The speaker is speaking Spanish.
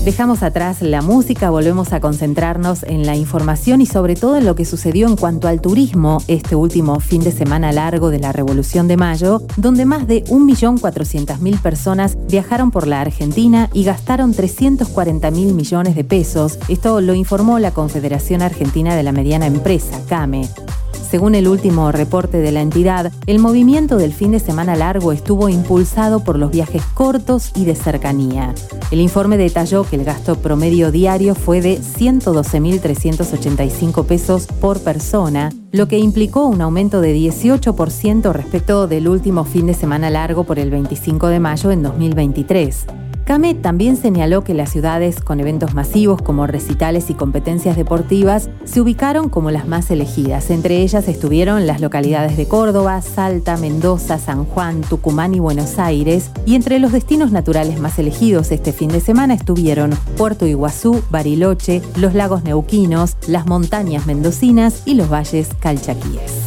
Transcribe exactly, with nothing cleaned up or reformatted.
Dejamos atrás la música, volvemos a concentrarnos en la información y sobre todo en lo que sucedió en cuanto al turismo este último fin de semana largo de la Revolución de Mayo, donde más de un millón cuatrocientas mil personas viajaron por la Argentina y gastaron trescientos cuarenta mil millones de pesos. Esto lo informó la Confederación Argentina de la Mediana Empresa, CAME. Según el último reporte de la entidad, el movimiento del fin de semana largo estuvo impulsado por los viajes cortos y de cercanía. El informe detalló que el gasto promedio diario fue de ciento doce mil trescientos ochenta y cinco pesos por persona, lo que implicó un aumento de dieciocho por ciento respecto del último fin de semana largo por el veinticinco de mayo en dos mil veintitrés. CAME también señaló que las ciudades con eventos masivos como recitales y competencias deportivas se ubicaron como las más elegidas. Entre ellas estuvieron las localidades de Córdoba, Salta, Mendoza, San Juan, Tucumán y Buenos Aires. Y entre los destinos naturales más elegidos este fin de semana estuvieron Puerto Iguazú, Bariloche, los lagos neuquinos, las montañas mendocinas y los valles calchaquíes.